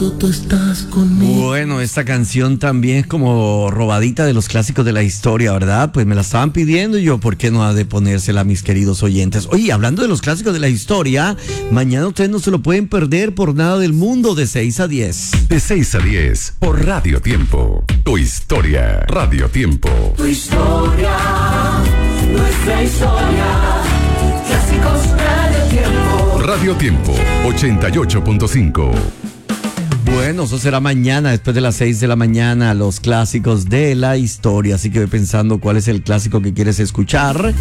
Tú estás conmigo. Bueno, esta canción también es como robadita de los clásicos de la historia, ¿verdad? Pues me la estaban pidiendo y yo, ¿por qué no ha de ponérsela, mis queridos oyentes? Oye, hablando de los clásicos de la historia, mañana ustedes no se lo pueden perder por nada del mundo, de 6 a 10. De 6 a 10, por Radio Tiempo. Tu historia, Radio Tiempo. Tu historia, nuestra historia. Clásicos Radio Tiempo. Radio Tiempo, 88.5. Bueno, eso será mañana, después de las 6 de la mañana, los clásicos de la historia. Así que ve pensando cuál es el clásico que quieres escuchar.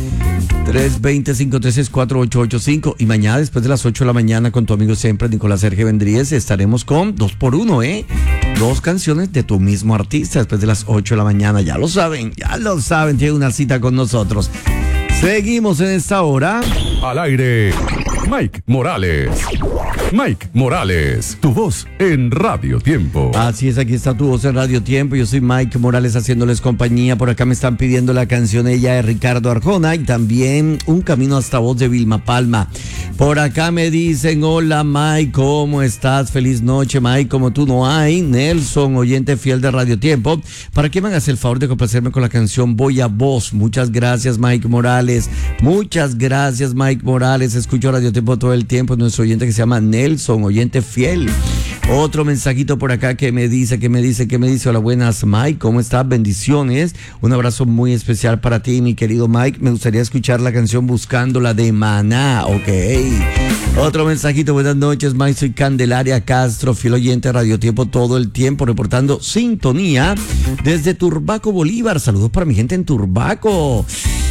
320-536-4885. Y mañana, después de las 8 de la mañana, con tu amigo siempre, Nicolás Sergio Vendríez, estaremos con 2x1, ¿eh? 2 canciones de tu mismo artista después de las 8 de la mañana. Ya lo saben, tiene una cita con nosotros. Seguimos en esta hora. Al aire, Mike Morales. Mike Morales, tu voz en Radio Tiempo. Así es, aquí está tu voz en Radio Tiempo. Yo soy Mike Morales haciéndoles compañía. Por acá me están pidiendo la canción ella de Ricardo Arjona y también Un Camino hasta Vos de Vilma Palma. Por acá me dicen, hola Mike, ¿cómo estás? Feliz noche, Mike, como tú no hay. Nelson, oyente fiel de Radio Tiempo. ¿Para qué me hagas el favor de complacerme con la canción Voy a Vos? Muchas gracias, Mike Morales. Muchas gracias, Mike Morales. Escucho Radio Tiempo todo el tiempo. Nuestro oyente que se llama Nelson, oyente fiel. Otro mensajito por acá que me dice, hola, buenas Mike, ¿cómo estás? Bendiciones, un abrazo muy especial para ti, mi querido Mike. Me gustaría escuchar la canción Buscándola de Maná, ok. Otro mensajito, buenas noches Mike, soy Candelaria Castro, fiel oyente de Radio Tiempo todo el tiempo, reportando sintonía desde Turbaco, Bolívar. Saludos para mi gente en Turbaco.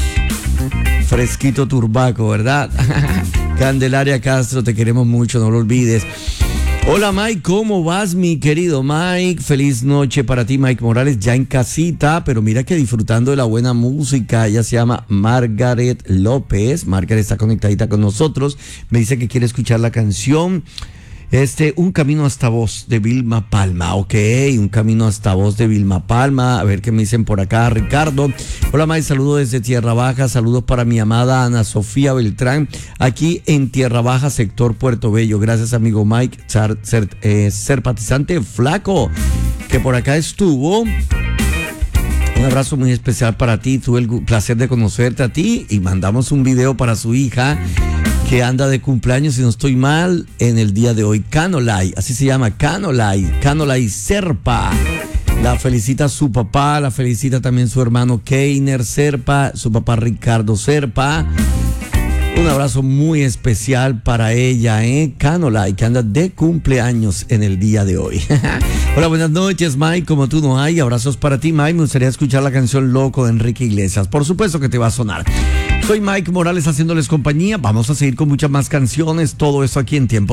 Fresquito Turbaco, ¿verdad? Candelaria Castro, te queremos mucho, no lo olvides. Hola Mike, ¿cómo vas, mi querido Mike? Feliz noche para ti, Mike Morales, ya en casita, pero mira que disfrutando de la buena música. Ella se llama Margaret López. Margaret está conectadita con nosotros. Me dice que quiere escuchar la canción Un Camino hasta Vos de Vilma Palma. Ok, Un Camino hasta Vos de Vilma Palma. A ver qué me dicen por acá, Ricardo. Hola Mike, saludos desde Tierra Baja. Saludos para mi amada Ana Sofía Beltrán, aquí en Tierra Baja, sector Puerto Bello. Gracias, amigo Mike, Serpatizante Flaco, que por acá estuvo. Un abrazo muy especial para ti. Tuve el placer de conocerte a ti y mandamos un video para su hija, que anda de cumpleaños, si no estoy mal, en el día de hoy. Canolay, así se llama, Canolay Serpa. La felicita su papá, la felicita también su hermano Keiner Serpa, su papá Ricardo Serpa. Un abrazo muy especial para ella, Canolay, que anda de cumpleaños en el día de hoy. Hola, buenas noches, Mike, como tú no hay. Abrazos para ti, Mike. Me gustaría escuchar la canción Loco de Enrique Iglesias. Por supuesto que te va a sonar. Soy Mike Morales haciéndoles compañía. Vamos a seguir con muchas más canciones. Todo eso aquí en Tiempo